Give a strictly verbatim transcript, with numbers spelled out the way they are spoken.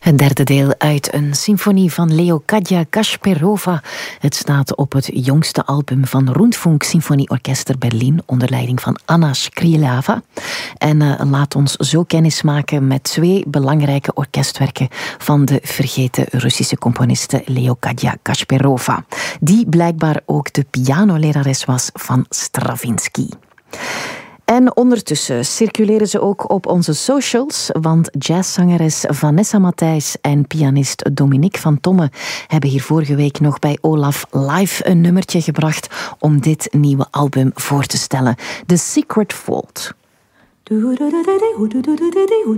Een derde deel uit een symfonie van Leocadia Kasparova. Het staat op het jongste album van Rundfunk Symfonieorchester Berlin onder leiding van Anna Shkrilava. En uh, laat ons zo kennis maken met twee belangrijke orkestwerken van de vergeten Russische componiste Leocadia Kasparova, die blijkbaar ook de pianolerares was van Stravinsky. En ondertussen circuleren ze ook op onze socials, want jazzzangeres Vanessa Matthijs en pianist Dominique van Tomme hebben hier vorige week nog bij Olaf live een nummertje gebracht om dit nieuwe album voor te stellen. The Secret Vault.